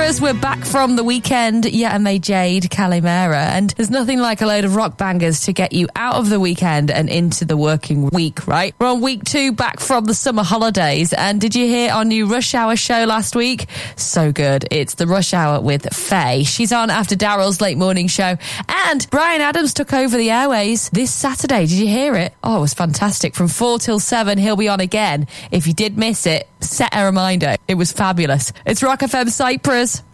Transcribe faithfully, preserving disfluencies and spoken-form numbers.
Cyprus, we're back from the weekend. Yeah, and they Jade Calimera. And there's nothing like a load of rock bangers to get you out of the weekend and into the working week, right? We're on week two back from the summer holidays. And did you hear our new Rush Hour show last week? So good. It's the Rush Hour with Faye. She's on after Daryl's late morning show. And Brian Adams took over the airways this Saturday. Did you hear it? Oh, it was fantastic. From four till seven, he'll be on again. If you did miss it, set a reminder. It was fabulous. It's Rock F M Cyprus.